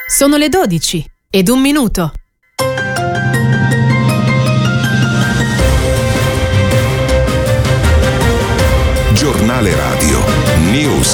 Sono le 12:01. Giornale Radio News.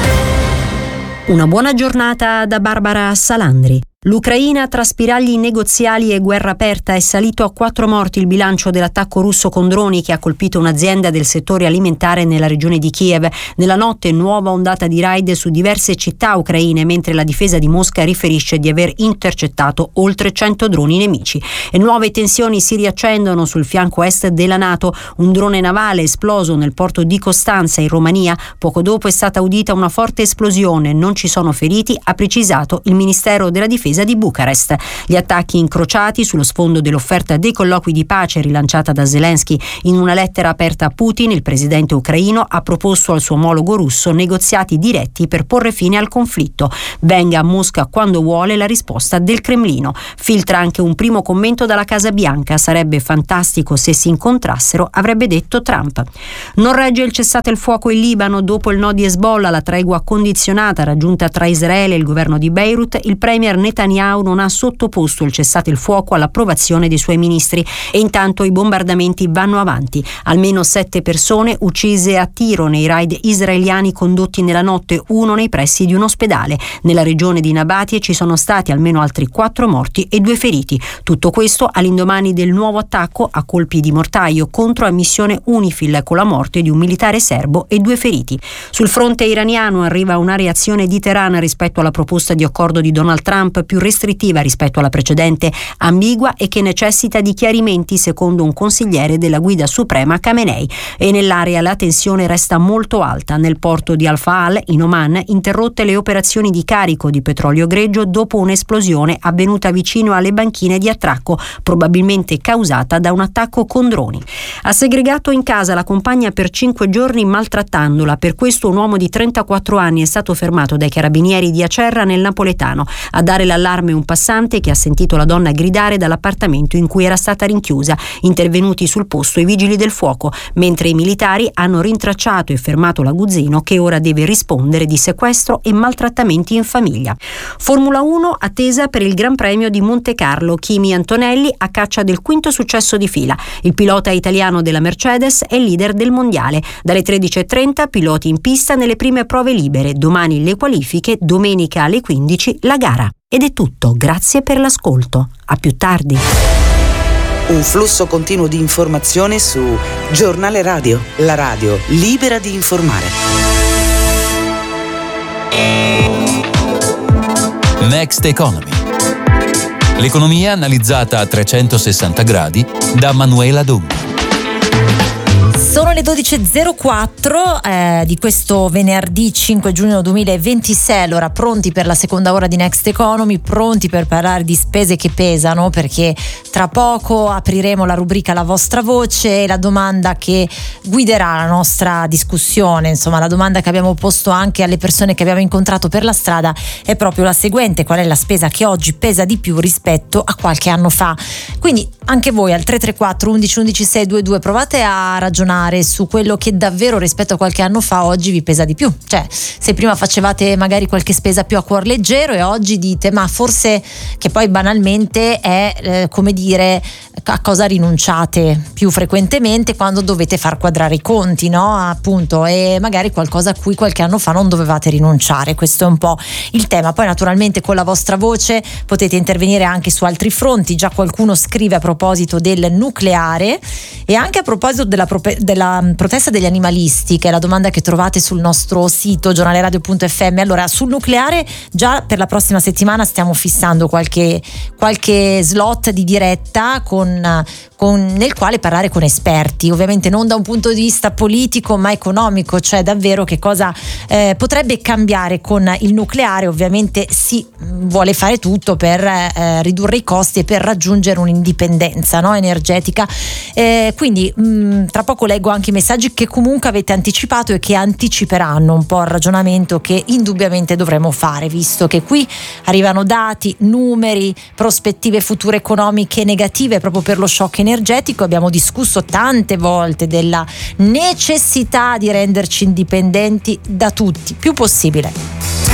Una buona giornata da Barbara Salandri. L'Ucraina tra spiragli negoziali e guerra aperta. È salito a 4 morti il bilancio dell'attacco russo con droni che ha colpito un'azienda del settore alimentare nella regione di Kiev. Nella notte nuova ondata di raid su diverse città ucraine, mentre la difesa di Mosca riferisce di aver intercettato oltre 100 droni nemici. E nuove tensioni si riaccendono sul fianco est della NATO. Un drone navale esploso nel porto di Costanza in Romania. Poco dopo è stata udita una forte esplosione. Non ci sono feriti, ha precisato il Ministero della Difesa di Bucarest. Gli attacchi incrociati sullo sfondo dell'offerta dei colloqui di pace rilanciata da Zelensky. In una lettera aperta a Putin, il presidente ucraino ha proposto al suo omologo russo negoziati diretti per porre fine al conflitto. Venga a Mosca quando vuole la risposta del Cremlino. Filtra anche un primo commento dalla Casa Bianca. Sarebbe fantastico se si incontrassero, avrebbe detto Trump. Non regge il cessate il fuoco in Libano dopo il no di Hezbollah, la tregua condizionata raggiunta tra Israele e il governo di Beirut. Il premier Netanyahu non ha sottoposto il cessate il fuoco all'approvazione dei suoi ministri e intanto i bombardamenti vanno avanti. Almeno 7 persone uccise a tiro nei raid israeliani condotti nella notte, uno nei pressi di un ospedale. Nella regione di Nabatie ci sono stati almeno altri 4 morti e 2 feriti. Tutto questo all'indomani del nuovo attacco a colpi di mortaio contro la missione UNIFIL, con la morte di un militare serbo e 2 feriti. Sul fronte iraniano arriva una reazione di Teheran rispetto alla proposta di accordo di Donald Trump, più restrittiva rispetto alla precedente, ambigua e che necessita di chiarimenti, secondo un consigliere della guida suprema Khamenei. E nell'area la tensione resta molto alta. Nel porto di Al-Faal, in Oman, interrotte le operazioni di carico di petrolio greggio dopo un'esplosione avvenuta vicino alle banchine di attracco, probabilmente causata da un attacco con droni. Ha segregato in casa la compagna per 5 giorni maltrattandola. Per questo un uomo di 34 anni è stato fermato dai carabinieri di Acerra nel napoletano. A dare l'allarme un passante che ha sentito la donna gridare dall'appartamento in cui era stata rinchiusa. Intervenuti sul posto i vigili del fuoco, mentre i militari hanno rintracciato e fermato l'aguzzino, che ora deve rispondere di sequestro e maltrattamenti in famiglia. Formula 1 attesa per il Gran Premio di Monte Carlo. Kimi Antonelli a caccia del 5º successo di fila. Il pilota italiano della Mercedes è leader del mondiale. Dalle 13:30 piloti in pista nelle prime prove libere. Domani le qualifiche, domenica alle 15 la gara. Ed è tutto, grazie per l'ascolto. A più tardi. Un flusso continuo di informazione su Giornale Radio, la radio libera di informare. Next Economy. L'economia analizzata a 360 gradi da Manuela Donghi. Sono le 12.04 di questo venerdì 5 giugno 2026. Allora, pronti per la seconda ora di Next Economy, pronti per parlare di spese che pesano, perché tra poco apriremo la rubrica La vostra voce e la domanda che guiderà la nostra discussione. Insomma, la domanda che abbiamo posto anche alle persone che abbiamo incontrato per la strada è proprio la seguente: qual è la spesa che oggi pesa di più rispetto a qualche anno fa? Quindi anche voi al 334 11 11 622 provate a ragionare su quello che davvero rispetto a qualche anno fa oggi vi pesa di più. Cioè, se prima facevate magari qualche spesa più a cuor leggero e oggi dite ma forse, che poi banalmente è come dire a cosa rinunciate più frequentemente quando dovete far quadrare i conti, no? Appunto, e magari qualcosa a cui qualche anno fa non dovevate rinunciare. Questo è un po' il tema. Poi naturalmente con la vostra voce potete intervenire anche su altri fronti. Già qualcuno scrive a proposito del nucleare e anche a proposito della protesta degli animalisti, che è la domanda che trovate sul nostro sito giornaleradio.fm. Allora, sul nucleare già per la prossima settimana stiamo fissando qualche slot di diretta nel quale parlare con esperti, ovviamente non da un punto di vista politico ma economico, cioè davvero che cosa potrebbe cambiare con il nucleare. Ovviamente si vuole fare tutto per ridurre i costi e per raggiungere un'indipendenza, no, energetica. Quindi tra poco leggo anche i messaggi che comunque avete anticipato e che anticiperanno un po' il ragionamento che indubbiamente dovremo fare, visto che qui arrivano dati, numeri, prospettive future economiche negative proprio per lo shock energetico. Abbiamo discusso tante volte della necessità di renderci indipendenti da tutti, più possibile.